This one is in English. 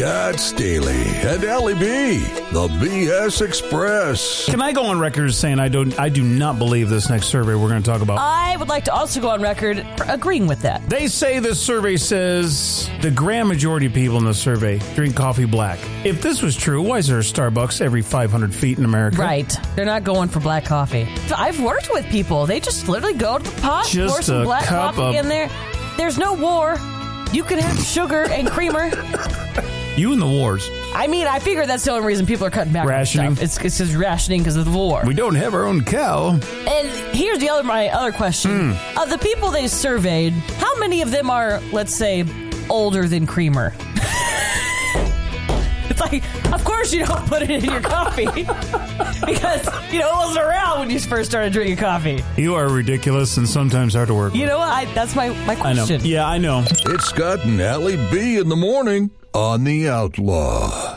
Scott Staley and Ellie B, the BS Express. Can I go on record as saying I do not believe this next survey we're going to talk about? I would like to also go on record for agreeing with that. They say this survey says the grand majority of people in the survey drink coffee black. If this was true, why is there a Starbucks every 500 feet in America? Right. They're not going for black coffee. I've worked with people. They just literally go to the pot, Just pour some a black cup coffee in there. There's no war. You can have sugar and creamer. You and the wars. I mean, I figure that's the only reason people are cutting back Rationing. on stuff. It's just rationing because of the war. We don't have our own cow. And here's my other question. Of the people they surveyed, how many of them are, let's say, older than creamer? It's like, of course you don't put it in your coffee. Because, it wasn't around when you first started drinking coffee. You are ridiculous and sometimes hard to work with. You know what? That's my question. I know. Yeah, I know. It's Scott and Ellie B in the morning on The Outlaw.